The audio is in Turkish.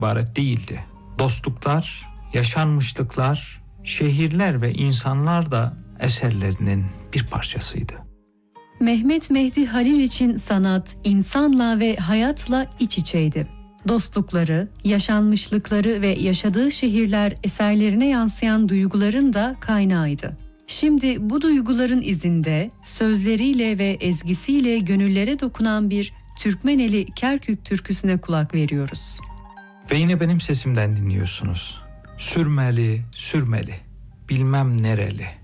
ibaret değildi. Dostluklar, yaşanmışlıklar, şehirler ve insanlar da eserlerinin bir parçasıydı. Mehmet Mehdi Halil için sanat, insanla ve hayatla iç içeydi. Dostlukları, yaşanmışlıkları ve yaşadığı şehirler eserlerine yansıyan duyguların da kaynağıydı. Şimdi bu duyguların izinde, sözleriyle ve ezgisiyle gönüllere dokunan bir Türkmeneli Kerkük türküsüne kulak veriyoruz. Ve yine benim sesimden dinliyorsunuz. Sürmeli, sürmeli, bilmem nereli.